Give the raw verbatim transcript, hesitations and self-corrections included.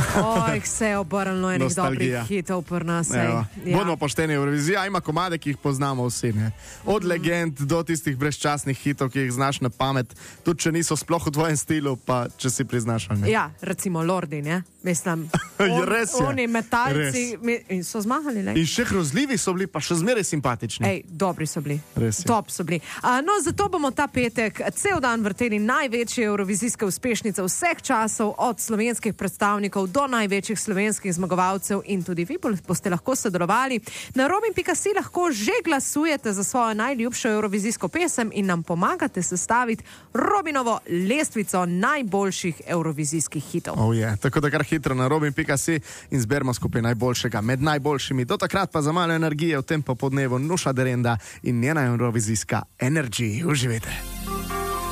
Oj, se je obrnilo enih dobrih hitov pri nas. Ja. Bodimo pošteni, Eurovizija ima komade, ki jih poznamo vsi. Ne? Od mm. legend do tistih brezčasnih hitov, ki jih znaš na pamet, tudi če niso sploh v tvojem stilu, pa če si priznaš. Ne? Ja, recimo Lordi, ne? Mislim, on, res je. Oni metalci mi, so zmagali. Ne? In še grozljivi so bili, pa še zmeraj simpatični. Ej, dobri so bili. Top so bili. A, no, zato bomo ta petek cel dan vrteli največje eurovizijske uspešnice vseh časov, od slovenskih predstavnikov do največjih slovenskih zmagovalcev, in tudi vi boste lahko sodelovali. Na robin pika si lahko že glasujete za svojo najljubšo eurovizijsko pesem in nam pomagate sestaviti Robinovo lestvico najboljših eurovizijskih hitov. Oh, yeah. Tako da kar hitro na robin pika si in zberimo skupaj najboljšega med najboljšimi. Do takrat pa za malo energije v tem popoldnevu Nuša Derenda in njena eurovizijska Energy. Uživajte.